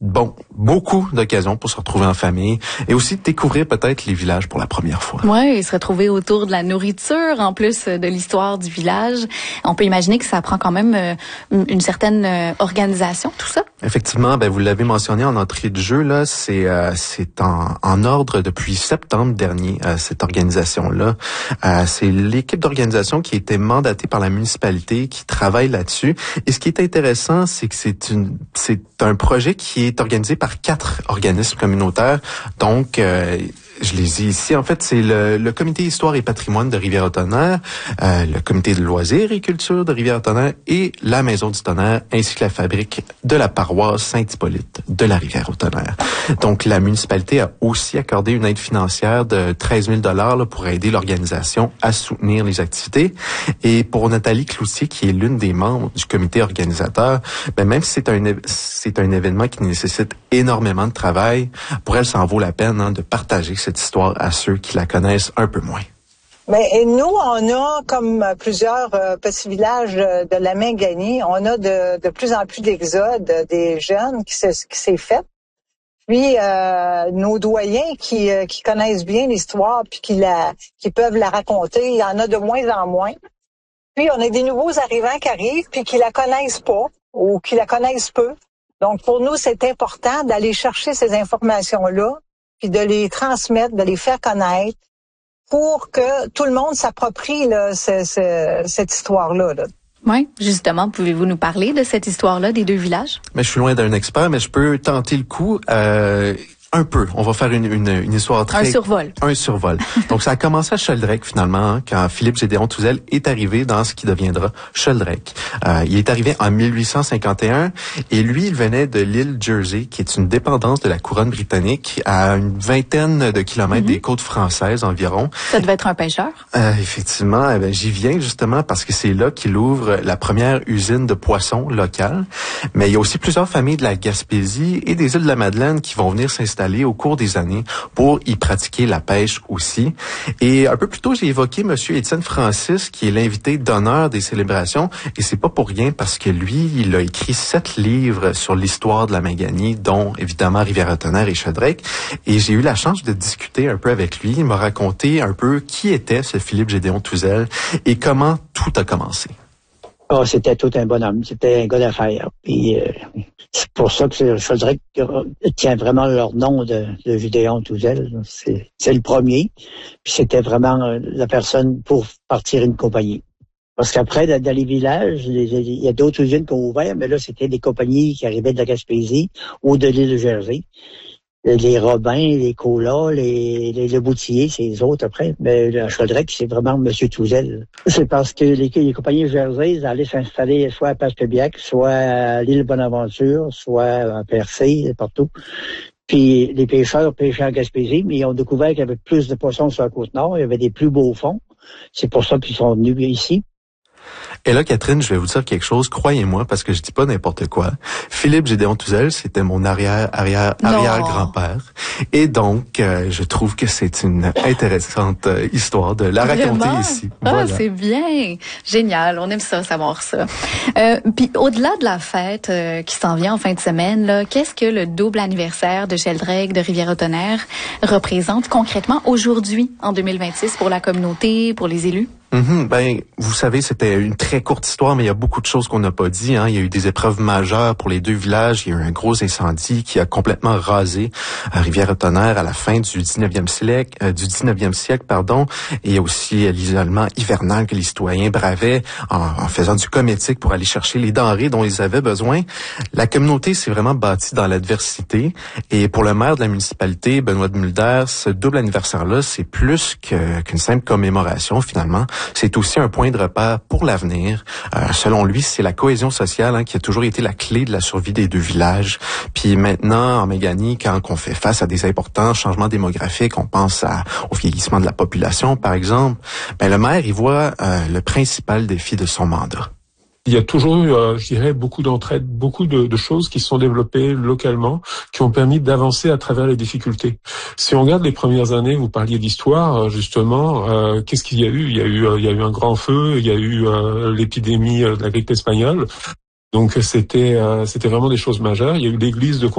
Bon, beaucoup d'occasions pour se retrouver en famille et aussi découvrir peut-être les villages pour la première fois. Oui, et se retrouver autour de la nourriture, en plus de l'histoire du village. On peut imaginer que ça prend quand même une certaine organisation, tout ça. Effectivement, vous l'avez mentionné en entrée de jeu, là, c'est en ordre depuis septembre dernier, cette organisation-là. C'est l'équipe d'organisation qui a été mandatée par la municipalité qui travaille là-dessus. Et ce qui est intéressant, c'est que c'est un projet qui est organisé par 4 organismes communautaires. Donc, je les ai ici. En fait, c'est le Comité Histoire et Patrimoine de Rivière-au-Tonnerre, le Comité de Loisirs et Culture de Rivière-au-Tonnerre et la Maison du Tonnerre, ainsi que la fabrique de la paroisse Saint-Hippolyte de la Rivière-au-Tonnerre. Donc, la municipalité a aussi accordé une aide financière de 13 000 $ pour aider l'organisation à soutenir les activités. Et pour Nathalie Cloutier, qui est l'une des membres du comité organisateur, même si c'est un événement qui nécessite énormément de travail, pour elle, ça en vaut la peine de partager cette histoire à ceux qui la connaissent un peu moins. Et nous, on a, comme plusieurs petits villages de la Mingani, on a de plus en plus d'exodes des jeunes qui s'est fait. Puis nos doyens qui connaissent bien l'histoire puis qui peuvent la raconter, il y en a de moins en moins. Puis on a des nouveaux arrivants qui arrivent puis qui la connaissent pas ou qui la connaissent peu. Donc pour nous, c'est important d'aller chercher ces informations-là puis de les transmettre, de les faire connaître pour que tout le monde s'approprie cette histoire-là. Oui, justement, pouvez-vous nous parler de cette histoire-là des 2 villages? Je suis loin d'un expert, mais je peux tenter le coup. Un peu. On va faire une histoire très... Un survol. Donc, ça a commencé à Sheldrake, finalement, quand Philippe Gédéon Touzel est arrivé dans ce qui deviendra Sheldrake. Il est arrivé en 1851 et lui, il venait de l'île Jersey, qui est une dépendance de la couronne britannique, à une vingtaine de kilomètres des côtes françaises environ. Ça devait être un pêcheur? Effectivement. J'y viens justement parce que c'est là qu'il ouvre la première usine de poissons locale. Mais il y a aussi plusieurs familles de la Gaspésie et des îles de la Madeleine qui vont venir s'installer au cours des années pour y pratiquer la pêche aussi. Et un peu plus tôt, j'ai évoqué Monsieur Étienne Francis, qui est l'invité d'honneur des célébrations. Et c'est pas pour rien parce que lui, il a écrit 7 livres sur l'histoire de la Mingani, dont évidemment Rivière-au-Tonnerre et Sheldrake. Et j'ai eu la chance de discuter un peu avec lui. Il m'a raconté un peu qui était ce Philippe Gédéon Touzel et comment tout a commencé. Oh, c'était tout un bonhomme. C'était un gars d'affaires. Puis c'est pour ça que Sheldrake tient vraiment leur nom de Gédéon Touzel. C'est le premier. Puis c'était vraiment la personne pour partir une compagnie. Parce qu'après, dans les villages, il y a d'autres usines qui ont ouvert, mais là, c'était des compagnies qui arrivaient de la Gaspésie ou de l'île de Jersey. Les Robins, les Colas, les Boutilliers, c'est les autres après. Mais le Sheldrake, c'est vraiment M. Touzel. C'est parce que les compagnies Jersey allaient s'installer soit à Passepébiac, soit à l'île Bonaventure, soit à Percé, partout. Puis les pêcheurs pêchaient en Gaspésie, mais ils ont découvert qu'il y avait plus de poissons sur la Côte-Nord. Il y avait des plus beaux fonds. C'est pour ça qu'ils sont venus ici. Et là, Catherine, je vais vous dire quelque chose, croyez-moi, parce que je dis pas n'importe quoi. Philippe Gédéon Touzel, c'était mon arrière-grand-père. Et donc, je trouve que c'est une intéressante histoire de la raconter ici. Voilà. C'est bien. Génial. On aime ça, savoir ça. Puis, au-delà de la fête qui s'en vient en fin de semaine, là, qu'est-ce que le double anniversaire de Sheldrake, de Rivière-au-Tonnerre, représente concrètement aujourd'hui, en 2026, pour la communauté, pour les élus? Vous savez, c'était une très courte histoire, mais il y a beaucoup de choses qu'on n'a pas dit. Il y a eu des épreuves majeures pour les 2 villages. Il y a eu un gros incendie qui a complètement rasé Rivière-au-Tonnerre à la fin du 19e siècle. Et il y a aussi l'isolement hivernal que les citoyens bravaient en faisant du cométique pour aller chercher les denrées dont ils avaient besoin. La communauté s'est vraiment bâtie dans l'adversité. Et pour le maire de la municipalité, Benoît de Mulder, ce double anniversaire-là, c'est plus qu'une simple commémoration finalement. C'est aussi un point de repère pour l'avenir. Selon lui, c'est la cohésion sociale qui a toujours été la clé de la survie des 2 villages. Puis maintenant, en Mingani, quand on fait face à des importants changements démographiques, on pense au vieillissement de la population, par exemple, le maire, il voit le principal défi de son mandat. Il y a toujours eu, je dirais, beaucoup d'entraide, beaucoup de choses qui se sont développées localement, qui ont permis d'avancer à travers les difficultés. Si on regarde les premières années, vous parliez d'histoire, justement, qu'est-ce qu'il y a eu? Il y a eu un grand feu, il y a eu l'épidémie de la grippe espagnole. Donc c'était vraiment des choses majeures. Il y a eu l'église de